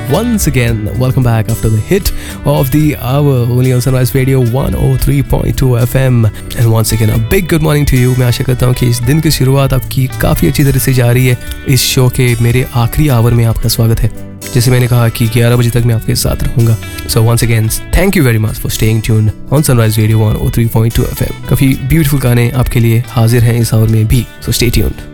once again. Welcome back after the hit of the hour, only on Sunrise Radio 103.2 FM. And once again, a big good morning to you. मैं आशा करता हूँ कि इस दिन की शुरुआत आपकी काफ़ी अच्छी तरह से जा रही है. इस शो के मेरे आखिरी आवर में आपका स्वागत है. जैसे मैंने कहा कि 11 बजे तक मैं आपके साथ रहूँगा. So once again, thank you very much for staying tuned on Sunrise Radio 103.2 FM. काफ़ी ब्यूटीफुल गाने आपके लिए हाजिर हैं इस आवर में भी. So stay tuned.